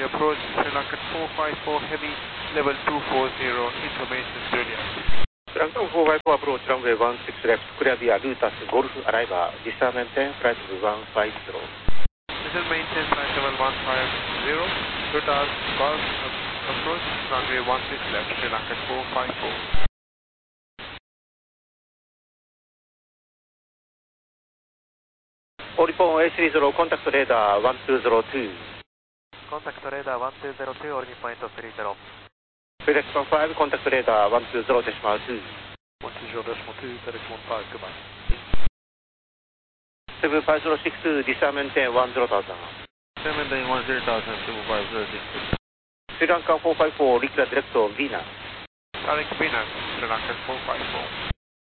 We approach Sri Lankan 454 Heavy, level 240, information Julia. Sri Lankan 454 approach runway 16 left, clear via Lutas Golf arrival, distant maintain flight level 150. This is maintain flight level 150, Lutas Golf approach runway 16 left, Sri Lankan 454. Oripon A30, contact radar 1202. Contact radar 1202, origin point 30. FedEx 15, contact radar 120.2. 120.2, FedEx 15, goodbye. 7506, distant maintain 10,000. 710,000, 7506. Sri Lankan 454, declare direct on Venus. Alex Venus, Sri Lankan 454.